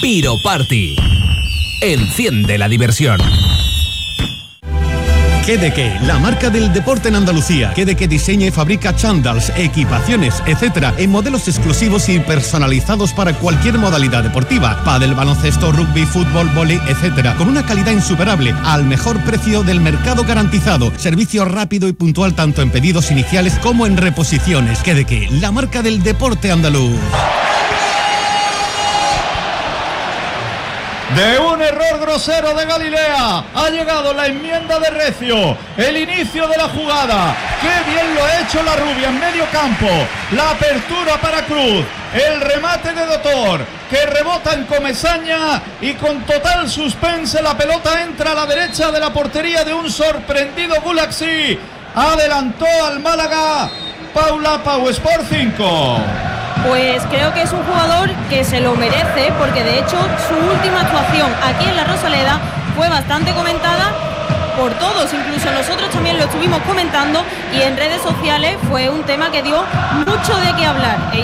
Miro Party. Enciende la diversión. Quedeque, la marca del deporte en Andalucía. Quedeque diseña y fabrica chándals, equipaciones, etc. en modelos exclusivos y personalizados para cualquier modalidad deportiva. Pádel, baloncesto, rugby, fútbol, vóley, etc. Con una calidad insuperable, al mejor precio del mercado garantizado. Servicio rápido y puntual tanto en pedidos iniciales como en reposiciones. Quedeque, la marca del deporte andaluz. De un error grosero de Galilea ha llegado la enmienda de Recio, el inicio de la jugada. ¡Qué bien lo ha hecho la Rubia en medio campo! La apertura para Cruz, el remate de Dotor, que rebota en Comesaña y con total suspense la pelota entra a la derecha de la portería de un sorprendido Gulaxi. Adelantó al Málaga Paula Pau Sport 5. Pues creo que es un jugador que se lo merece, porque de hecho su última actuación aquí en la Rosaleda fue bastante comentada por todos, incluso nosotros también lo estuvimos comentando y en redes sociales fue un tema que dio mucho de qué hablar.